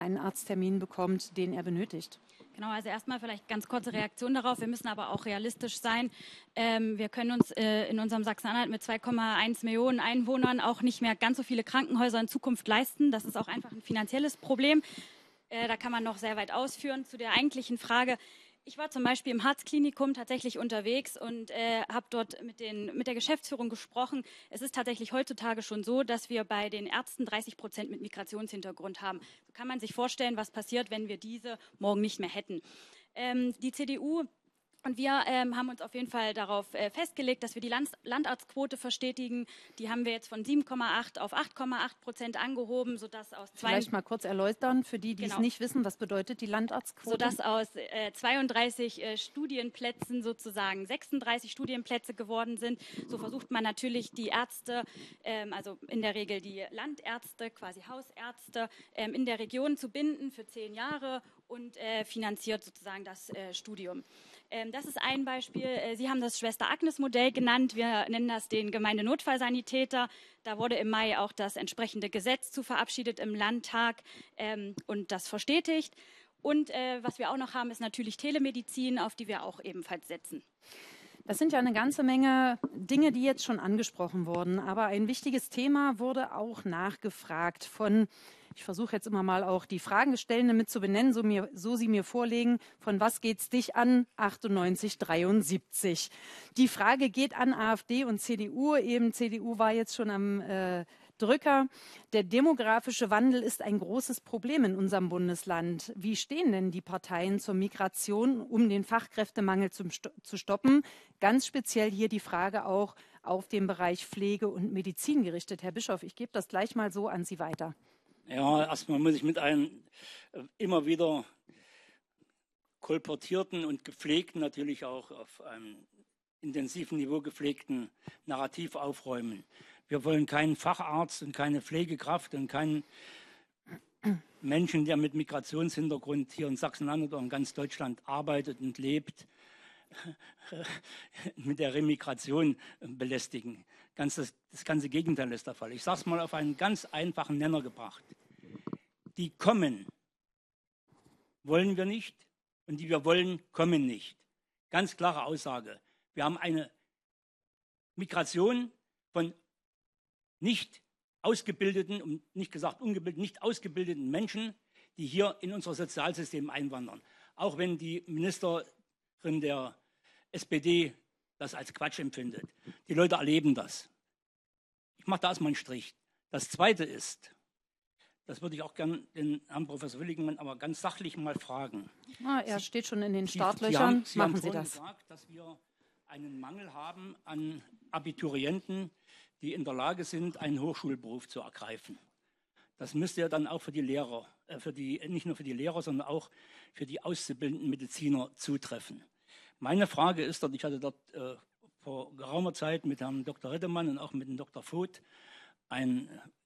einen Arzttermin bekommt, den er benötigt? Genau, also erstmal vielleicht ganz kurze Reaktion darauf. Wir müssen aber auch realistisch sein. Wir können uns in unserem Sachsen-Anhalt mit 2,1 Millionen Einwohnern auch nicht mehr ganz so viele Krankenhäuser in Zukunft leisten. Das ist auch einfach ein finanzielles Problem. Da kann man noch sehr weit ausführen. Zu der eigentlichen Frage. Ich war zum Beispiel im Harzklinikum tatsächlich unterwegs und habe dort mit der Geschäftsführung gesprochen. Es ist tatsächlich heutzutage schon so, dass wir bei den Ärzten 30% mit Migrationshintergrund haben. So kann man sich vorstellen, was passiert, wenn wir diese morgen nicht mehr hätten. Die CDU und wir haben uns auf jeden Fall darauf festgelegt, dass wir die Landarztquote verstetigen. Die haben wir jetzt von 7,8 auf 8,8% angehoben, sodass aus Vielleicht mal kurz erläutern, für die, die es nicht wissen, was bedeutet die Landarztquote? Sodass aus 32 Studienplätzen sozusagen 36 Studienplätze geworden sind. So versucht man natürlich die Ärzte, also in der Regel die Landärzte, quasi Hausärzte, in der Region zu binden für 10 Jahre und finanziert sozusagen das Studium. Das ist ein Beispiel. Sie haben das Schwester-Agnes-Modell genannt. Wir nennen das den Gemeindenotfallsanitäter. Da wurde im Mai auch das entsprechende Gesetz zu verabschiedet im Landtag und das verstetigt. Und was wir auch noch haben, ist natürlich Telemedizin, auf die wir auch ebenfalls setzen. Das sind ja eine ganze Menge Dinge, die jetzt schon angesprochen wurden. Aber ein wichtiges Thema wurde auch nachgefragt von, ich versuche jetzt immer mal auch die Fragestellenden mit zu benennen, so sie mir vorlegen, von was geht's dich an? 9873. Die Frage geht an AfD und CDU. Eben CDU war jetzt schon am Drücker. Der demografische Wandel ist ein großes Problem in unserem Bundesland. Wie stehen denn die Parteien zur Migration, um den Fachkräftemangel zu stoppen? Ganz speziell hier die Frage auch auf den Bereich Pflege und Medizin gerichtet. Herr Bischof, ich gebe das gleich mal so an Sie weiter. Ja, erstmal muss ich mit einem immer wieder kolportierten und gepflegten, natürlich auch auf einem intensiven Niveau gepflegten Narrativ aufräumen. Wir wollen keinen Facharzt und keine Pflegekraft und keinen Menschen, der mit Migrationshintergrund hier in Sachsen-Anhalt oder in ganz Deutschland arbeitet und lebt, mit der Remigration belästigen. Das ganze Gegenteil ist der Fall. Ich sage es mal auf einen ganz einfachen Nenner gebracht. Die kommen, wollen wir nicht, und die wir wollen, kommen nicht. Ganz klare Aussage. Wir haben eine Migration von nicht ausgebildeten, und nicht gesagt ungebildeten, nicht ausgebildeten Menschen, die hier in unser Sozialsystem einwandern. Auch wenn die Ministerin der SPD das als Quatsch empfindet. Die Leute erleben das. Ich mache da erstmal einen Strich. Das Zweite ist, das würde ich auch gerne den Herrn Professor Willigmann aber ganz sachlich mal fragen. Er steht schon in den Startlöchern. Sie haben vorhin gesagt, dass wir einen Mangel haben an Abiturienten, die in der Lage sind, einen Hochschulberuf zu ergreifen. Das müsste ja dann auch für die Lehrer, nicht nur für die Lehrer, sondern auch für die auszubildenden Mediziner zutreffen. Meine Frage ist dort, ich hatte dort vor geraumer Zeit mit Herrn Dr. Rittemann und auch mit dem Dr. Voth ein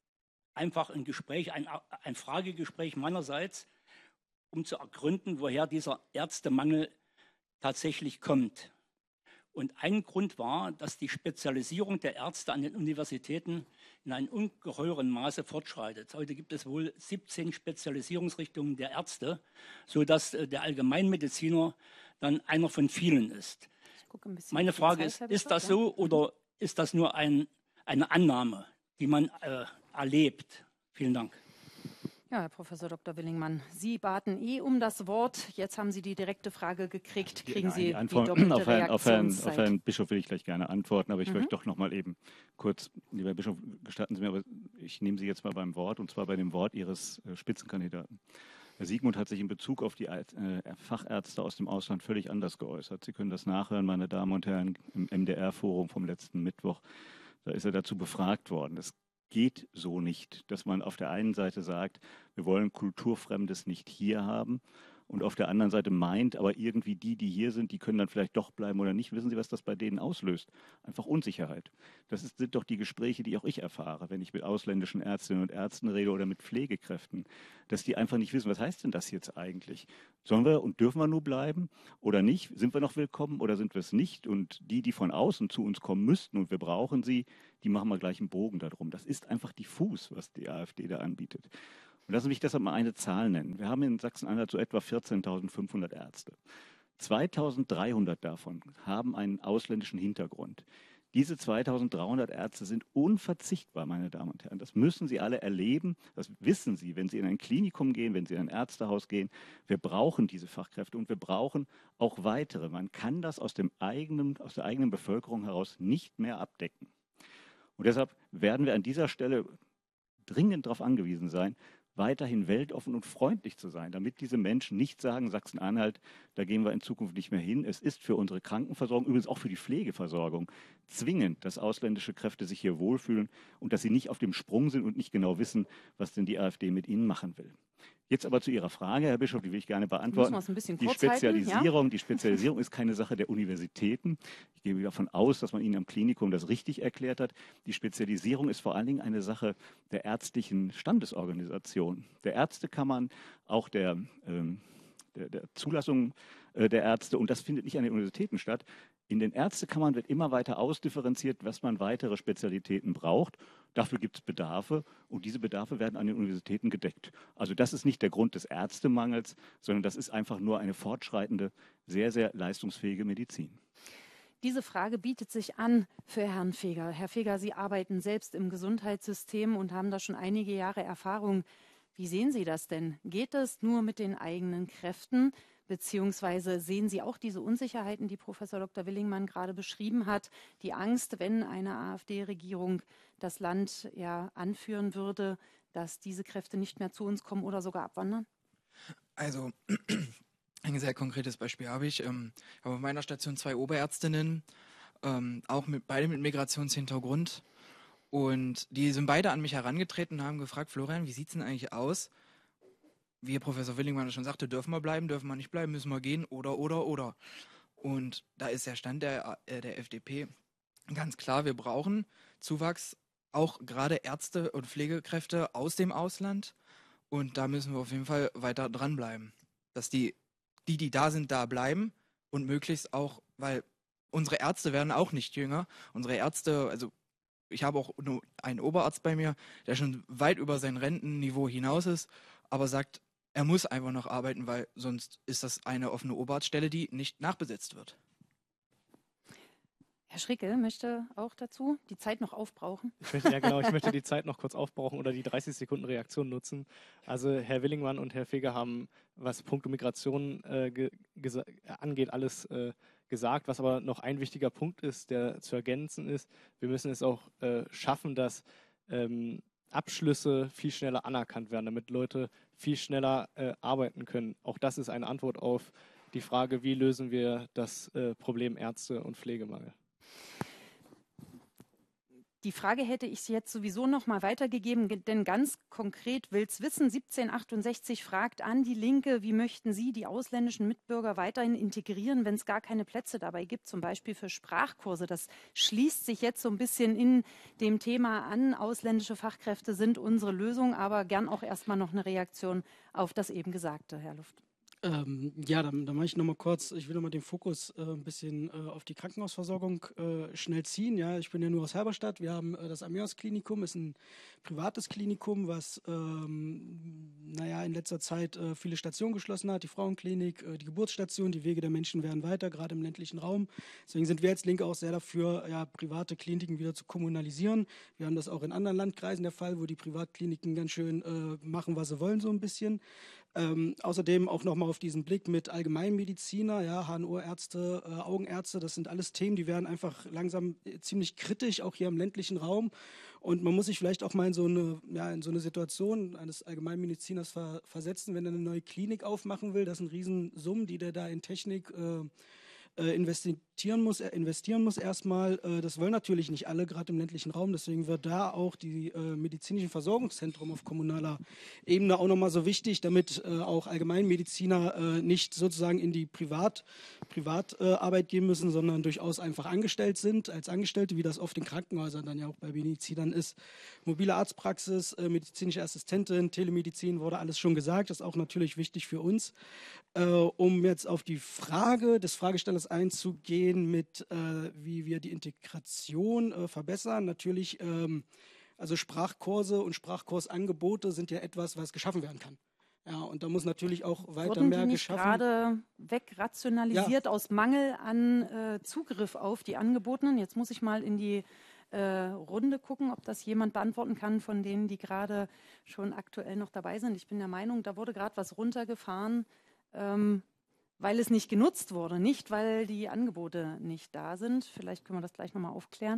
Gespräch, ein Fragegespräch meinerseits, um zu ergründen, woher dieser Ärztemangel tatsächlich kommt. Und ein Grund war, dass die Spezialisierung der Ärzte an den Universitäten in einem ungeheuren Maße fortschreitet. Heute gibt es wohl 17 Spezialisierungsrichtungen der Ärzte, sodass der Allgemeinmediziner dann einer von vielen ist. Meine Frage ist das so oder ist das nur eine Annahme, die man erlebt? Vielen Dank. Ja, Herr Professor Dr. Willingmann, Sie baten um das Wort. Jetzt haben Sie die direkte Frage gekriegt. Kriegen Sie die doppelte Reaktionszeit? Auf Herrn Bischof will ich gleich gerne antworten, aber ich möchte doch noch mal eben kurz, lieber Herr Bischof, gestatten Sie mir, aber ich nehme Sie jetzt mal beim Wort, und zwar bei dem Wort Ihres Spitzenkandidaten. Herr Siegmund hat sich in Bezug auf die Fachärzte aus dem Ausland völlig anders geäußert. Sie können das nachhören, meine Damen und Herren, im MDR-Forum vom letzten Mittwoch. Da ist er dazu befragt worden. Es geht so nicht, dass man auf der einen Seite sagt, wir wollen Kulturfremdes nicht hier haben, und auf der anderen Seite meint, aber irgendwie die hier sind, die können dann vielleicht doch bleiben oder nicht. Wissen Sie, was das bei denen auslöst? Einfach Unsicherheit. Sind doch die Gespräche, die auch ich erfahre, wenn ich mit ausländischen Ärztinnen und Ärzten rede oder mit Pflegekräften, dass die einfach nicht wissen, was heißt denn das jetzt eigentlich? Sollen wir und dürfen wir nur bleiben oder nicht? Sind wir noch willkommen oder sind wir es nicht? Und die von außen zu uns kommen müssten und wir brauchen sie, die machen wir gleich einen Bogen darum. Das ist einfach diffus, was die AfD da anbietet. Und lassen Sie mich deshalb mal eine Zahl nennen. Wir haben in Sachsen-Anhalt so etwa 14.500 Ärzte. 2.300 davon haben einen ausländischen Hintergrund. Diese 2.300 Ärzte sind unverzichtbar, meine Damen und Herren. Das müssen Sie alle erleben. Das wissen Sie, wenn Sie in ein Klinikum gehen, wenn Sie in ein Ärztehaus gehen. Wir brauchen diese Fachkräfte und wir brauchen auch weitere. Man kann das aus der eigenen Bevölkerung heraus nicht mehr abdecken. Und deshalb werden wir an dieser Stelle dringend darauf angewiesen sein, weiterhin weltoffen und freundlich zu sein, damit diese Menschen nicht sagen, Sachsen-Anhalt, da gehen wir in Zukunft nicht mehr hin. Es ist für unsere Krankenversorgung, übrigens auch für die Pflegeversorgung, zwingend, dass ausländische Kräfte sich hier wohlfühlen und dass sie nicht auf dem Sprung sind und nicht genau wissen, was denn die AfD mit ihnen machen will. Jetzt aber zu Ihrer Frage, Herr Bischof, die will ich gerne beantworten. Die Spezialisierung ist keine Sache der Universitäten. Ich gehe davon aus, dass man Ihnen am Klinikum das richtig erklärt hat. Die Spezialisierung ist vor allen Dingen eine Sache der ärztlichen Standesorganisation, der Ärztekammern, auch der Zulassung der Ärzte. Und das findet nicht an den Universitäten statt. In den Ärztekammern wird immer weiter ausdifferenziert, was man weitere Spezialitäten braucht. Dafür gibt es Bedarfe und diese Bedarfe werden an den Universitäten gedeckt. Also das ist nicht der Grund des Ärztemangels, sondern das ist einfach nur eine fortschreitende, sehr, sehr leistungsfähige Medizin. Diese Frage bietet sich an für Herrn Feger. Herr Feger, Sie arbeiten selbst im Gesundheitssystem und haben da schon einige Jahre Erfahrung. Wie sehen Sie das denn? Geht es nur mit den eigenen Kräften? Beziehungsweise sehen Sie auch diese Unsicherheiten, die Professor Dr. Willingmann gerade beschrieben hat, die Angst, wenn eine AfD-Regierung das Land anführen würde, dass diese Kräfte nicht mehr zu uns kommen oder sogar abwandern? Also ein sehr konkretes Beispiel habe ich. Ich habe auf meiner Station 2 Oberärztinnen, auch beide mit Migrationshintergrund. Und die sind beide an mich herangetreten und haben gefragt, Florian, wie sieht es denn eigentlich aus? Wie Professor Willingmann schon sagte, dürfen wir bleiben, dürfen wir nicht bleiben, müssen wir gehen oder. Und da ist der Stand der FDP ganz klar, wir brauchen Zuwachs, auch gerade Ärzte und Pflegekräfte aus dem Ausland. Und da müssen wir auf jeden Fall weiter dranbleiben, dass die da sind, da bleiben und möglichst auch, weil unsere Ärzte werden auch nicht jünger. Unsere Ärzte, also ich habe auch nur einen Oberarzt bei mir, der schon weit über sein Rentenniveau hinaus ist, aber sagt, er muss einfach noch arbeiten, weil sonst ist das eine offene Oberarztstelle, die nicht nachbesetzt wird. Herr Schrickel möchte auch dazu die Zeit noch aufbrauchen. Ich möchte die Zeit noch kurz aufbrauchen oder die 30 Sekunden Reaktion nutzen. Also Herr Willingmann und Herr Feger haben, was Punkte Migration angeht, alles gesagt. Was aber noch ein wichtiger Punkt ist, der zu ergänzen ist, wir müssen es auch schaffen, dass Abschlüsse viel schneller anerkannt werden, damit Leute viel schneller arbeiten können. Auch das ist eine Antwort auf die Frage, wie lösen wir das Problem Ärzte- und Pflegemangel. Die Frage hätte ich jetzt sowieso noch mal weitergegeben, denn ganz konkret will's wissen. 1768 fragt an die Linke, wie möchten Sie die ausländischen Mitbürger weiterhin integrieren, wenn es gar keine Plätze dabei gibt, zum Beispiel für Sprachkurse. Das schließt sich jetzt so ein bisschen in dem Thema an. Ausländische Fachkräfte sind unsere Lösung, aber gern auch erstmal noch eine Reaktion auf das eben Gesagte, Herr Luft. Dann mache ich nochmal kurz, ich will nochmal den Fokus ein bisschen auf die Krankenhausversorgung schnell ziehen. Ja, ich bin ja nur aus Halberstadt. Wir haben das Amias-Klinikum, ist ein privates Klinikum, was in letzter Zeit viele Stationen geschlossen hat. Die Frauenklinik, die Geburtsstation, die Wege der Menschen werden weiter, gerade im ländlichen Raum. Deswegen sind wir als Linke auch sehr dafür, private Kliniken wieder zu kommunalisieren. Wir haben das auch in anderen Landkreisen der Fall, wo die Privatkliniken ganz schön machen, was sie wollen, so ein bisschen. Außerdem auch nochmal auf diesen Blick mit Allgemeinmediziner, HNO-Ärzte, Augenärzte, das sind alles Themen, die werden einfach langsam ziemlich kritisch, auch hier im ländlichen Raum. Und man muss sich vielleicht auch mal in so eine Situation eines Allgemeinmediziners versetzen, wenn er eine neue Klinik aufmachen will. Das sind Riesensummen, die der da in Technik investieren muss erstmal. Das wollen natürlich nicht alle, gerade im ländlichen Raum. Deswegen wird da auch die medizinischen Versorgungszentren auf kommunaler Ebene auch nochmal so wichtig, damit auch Allgemeinmediziner nicht sozusagen in die Privatarbeit gehen müssen, sondern durchaus einfach angestellt sind, als Angestellte, wie das oft in Krankenhäusern dann ja auch bei Medizinern ist. Mobile Arztpraxis, medizinische Assistentin, Telemedizin, wurde alles schon gesagt. Das ist auch natürlich wichtig für uns. Um jetzt auf die Frage des Fragestellers einzugehen, mit wie wir die Integration verbessern. Natürlich Also Sprachkurse und Sprachkursangebote sind ja etwas, was geschaffen werden kann. Ja, und da muss natürlich auch weiter Wurden mehr die nicht geschaffen. gerade wegrationalisiert aus Mangel an Zugriff auf die angebotenen? Jetzt muss ich mal in die Runde gucken, ob das jemand beantworten kann von denen, die gerade schon aktuell noch dabei sind. Ich bin der Meinung, da wurde gerade was runtergefahren, weil es nicht genutzt wurde, nicht weil die Angebote nicht da sind. Vielleicht können wir das gleich nochmal aufklären.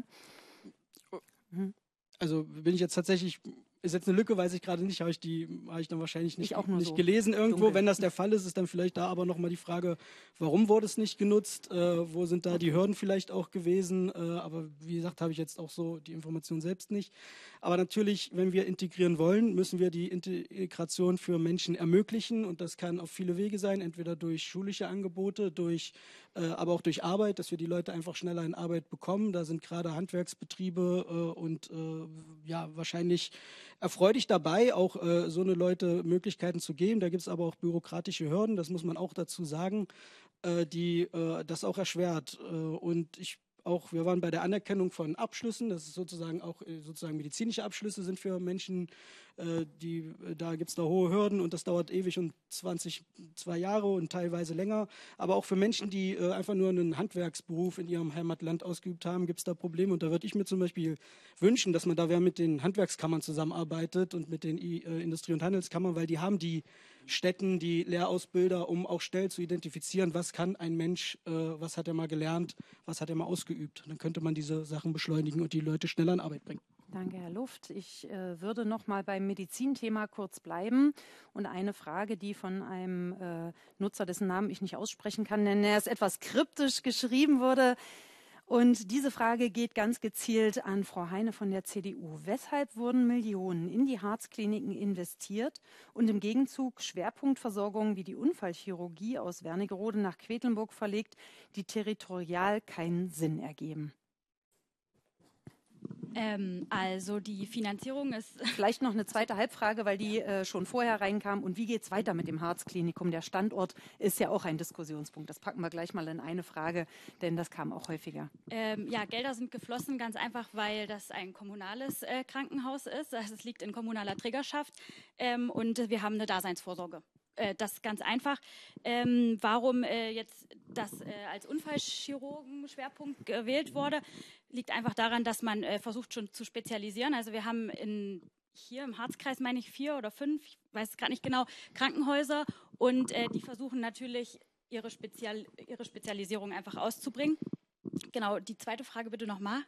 Also bin ich jetzt tatsächlich, ist jetzt eine Lücke, weiß ich gerade nicht, habe ich dann wahrscheinlich nicht so gelesen irgendwo. dunkel. Wenn das der Fall ist, ist dann vielleicht da aber nochmal die Frage, warum wurde es nicht genutzt? Wo sind da die Hürden vielleicht auch gewesen? Aber wie gesagt, habe ich jetzt auch so die Information selbst nicht. Aber natürlich, wenn wir integrieren wollen, müssen wir die Integration für Menschen ermöglichen. Und das kann auf viele Wege sein, entweder durch schulische Angebote, aber auch durch Arbeit, dass wir die Leute einfach schneller in Arbeit bekommen. Da sind gerade Handwerksbetriebe und wahrscheinlich erfreulich dabei, auch so eine Leute Möglichkeiten zu geben. Da gibt es aber auch bürokratische Hürden, das muss man auch dazu sagen, die das auch erschwert. Wir waren bei der Anerkennung von Abschlüssen, das ist sozusagen auch medizinische Abschlüsse sind für Menschen, da gibt es da hohe Hürden und das dauert ewig und 2 Jahre und teilweise länger. Aber auch für Menschen, die einfach nur einen Handwerksberuf in ihrem Heimatland ausgeübt haben, gibt es da Probleme. Und da würde ich mir zum Beispiel wünschen, dass man da mit den Handwerkskammern zusammenarbeitet und mit den Industrie- und Handelskammern, weil die haben die Stätten, die Lehrausbilder, um auch schnell zu identifizieren, was kann ein Mensch, was hat er mal gelernt, was hat er mal ausgeübt. Dann könnte man diese Sachen beschleunigen und die Leute schneller in Arbeit bringen. Danke, Herr Luft. Ich würde noch mal beim Medizinthema kurz bleiben und eine Frage, die von einem Nutzer, dessen Namen ich nicht aussprechen kann, denn er ist etwas kryptisch geschrieben wurde. Und diese Frage geht ganz gezielt an Frau Heine von der CDU. Weshalb wurden Millionen in die Harzkliniken investiert und im Gegenzug Schwerpunktversorgungen wie die Unfallchirurgie aus Wernigerode nach Quedlinburg verlegt, die territorial keinen Sinn ergeben? Also die Finanzierung ist... Vielleicht noch eine zweite Halbfrage, weil die schon vorher reinkam. Und wie geht es weiter mit dem Harzklinikum? Der Standort ist ja auch ein Diskussionspunkt. Das packen wir gleich mal in eine Frage, denn das kam auch häufiger. Gelder sind geflossen, ganz einfach, weil das ein kommunales Krankenhaus ist. Also es liegt in kommunaler Trägerschaft und wir haben eine Daseinsvorsorge. Das ist ganz einfach. Warum jetzt das als Unfallchirurgen-Schwerpunkt gewählt wurde, liegt einfach daran, dass man versucht schon zu spezialisieren. Also wir haben hier im Harzkreis, meine ich, 4 oder 5, ich weiß es gerade nicht genau, Krankenhäuser und die versuchen natürlich ihre Spezialisierung einfach auszubringen. Genau, die zweite Frage bitte nochmal.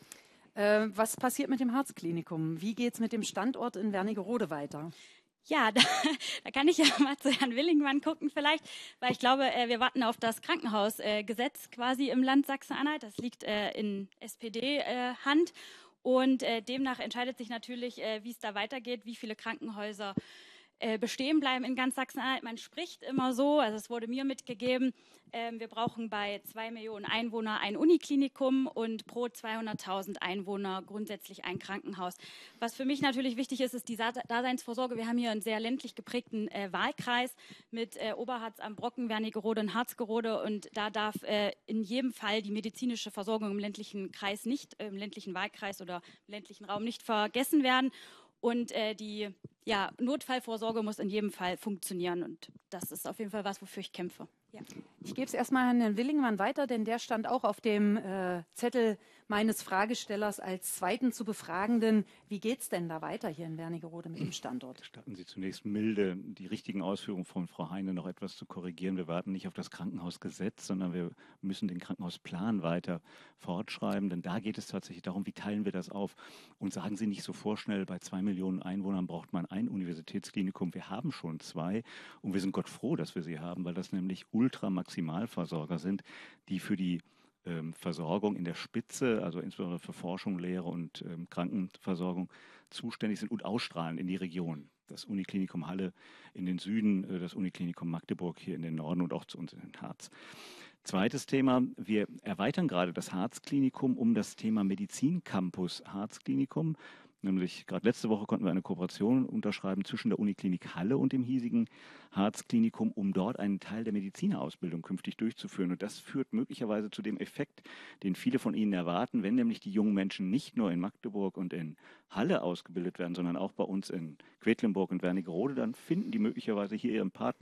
Was passiert mit dem Harzklinikum? Wie geht es mit dem Standort in Wernigerode weiter? Ja, da kann ich ja mal zu Herrn Willingmann gucken vielleicht, weil ich glaube, wir warten auf das Krankenhausgesetz quasi im Land Sachsen-Anhalt. Das liegt in SPD-Hand und demnach entscheidet sich natürlich, wie es da weitergeht, wie viele Krankenhäuser bestehen bleiben in ganz Sachsen-Anhalt. Man spricht immer so, also es wurde mir mitgegeben, wir brauchen bei 2 Millionen Einwohner ein Uniklinikum und pro 200.000 Einwohner grundsätzlich ein Krankenhaus. Was für mich natürlich wichtig ist, ist die Daseinsvorsorge. Wir haben hier einen sehr ländlich geprägten Wahlkreis mit Oberharz am Brocken, Wernigerode und Harzgerode und da darf in jedem Fall die medizinische Versorgung im ländlichen Kreis nicht, im ländlichen Wahlkreis oder im ländlichen Raum nicht vergessen werden. Und die Notfallvorsorge muss in jedem Fall funktionieren. Und das ist auf jeden Fall was, wofür ich kämpfe. Ja. Ich gebe es erstmal an Herrn Willingmann weiter, denn der stand auch auf dem Zettel meines Fragestellers als zweiten zu Befragenden. Wie geht es denn da weiter hier in Wernigerode mit dem Standort? Gestatten Sie zunächst milde, die richtigen Ausführungen von Frau Heine noch etwas zu korrigieren. Wir warten nicht auf das Krankenhausgesetz, sondern wir müssen den Krankenhausplan weiter fortschreiben, denn da geht es tatsächlich darum, wie teilen wir das auf. Und sagen Sie nicht so vorschnell, bei 2 Millionen Einwohnern braucht man ein Universitätsklinikum. Wir haben schon 2 und wir sind Gott froh, dass wir sie haben, weil das nämlich Ultramaximalversorger sind, die für die Versorgung in der Spitze, also insbesondere für Forschung, Lehre und Krankenversorgung zuständig sind und ausstrahlen in die Region. Das Uniklinikum Halle in den Süden, das Uniklinikum Magdeburg hier in den Norden und auch zu uns in den Harz. Zweites Thema, wir erweitern gerade das Harzklinikum um das Thema Medizincampus Harzklinikum. Nämlich gerade letzte Woche konnten wir eine Kooperation unterschreiben zwischen der Uniklinik Halle und dem hiesigen Harzklinikum, um dort einen Teil der Medizinerausbildung künftig durchzuführen. Und das führt möglicherweise zu dem Effekt, den viele von Ihnen erwarten, wenn nämlich die jungen Menschen nicht nur in Magdeburg und in Halle ausgebildet werden, sondern auch bei uns in Quedlinburg und Wernigerode, dann finden die möglicherweise hier ihren Partner